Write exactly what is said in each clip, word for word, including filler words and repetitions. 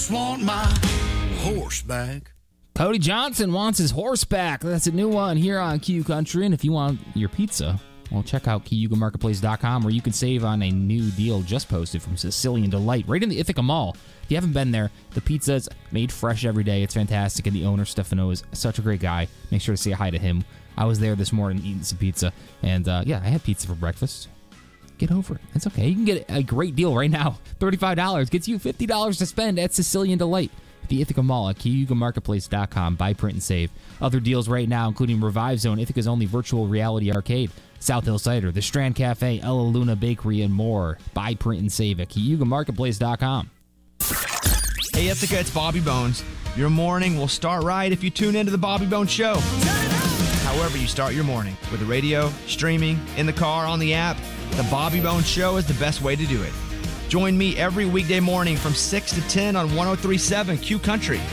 Want my horse back. Cody Johnson wants his horse back. That's a new one here on Q Country. And if you want your pizza, well, check out Cayuga Marketplace dot com where you can save on a new deal just posted from Sicilian Delight right in the Ithaca Mall. If you haven't been there, the pizza's made fresh every day. It's fantastic. And the owner, Stefano, is such a great guy. Make sure to say hi to him. I was there this morning eating some pizza. And uh, yeah, I had pizza for breakfast. Get over it. It's okay. You can get a great deal right now. thirty-five dollars gets you fifty dollars to spend at Sicilian Delight. The Ithaca Mall at Cayuga Marketplace dot com. Buy, print, and save. Other deals right now, including Revive Zone, Ithaca's only virtual reality arcade, South Hill Cider, the Strand Cafe, Ella Luna Bakery, and more. Buy, print, and save at Cayuga Marketplace dot com. Hey, Ithaca, it's Bobby Bones. Your morning will start right if you tune into the Bobby Bones Show. However you start your morning, with the radio, streaming, in the car, on the app, the Bobby Bones Show is the best way to do it. Join me every weekday morning from six to ten on one oh three point seven Q Country.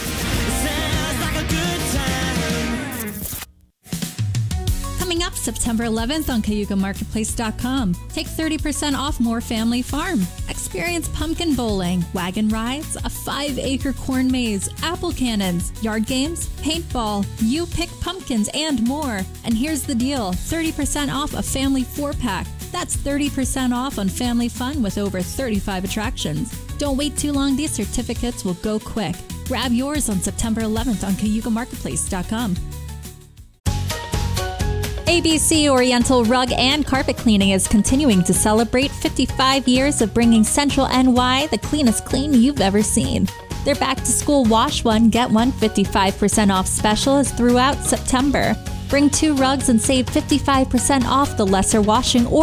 Coming up September eleventh on Cayuga Marketplace dot com. Take thirty percent off More Family Farm. Experience pumpkin bowling, wagon rides, a five-acre corn maze, apple cannons, yard games, paintball, you pick pumpkins, and more. And here's the deal, thirty percent off a family four-pack. That's thirty percent off on family fun with over thirty-five attractions. Don't wait too long, these certificates will go quick. Grab yours on September eleventh on Cayuga Marketplace dot com. A B C Oriental Rug and Carpet Cleaning is continuing to celebrate fifty-five years of bringing Central N Y the cleanest clean you've ever seen. Their back-to-school Wash One, Get One fifty-five percent off special is throughout September. Bring two rugs and save fifty-five percent off the lesser washing or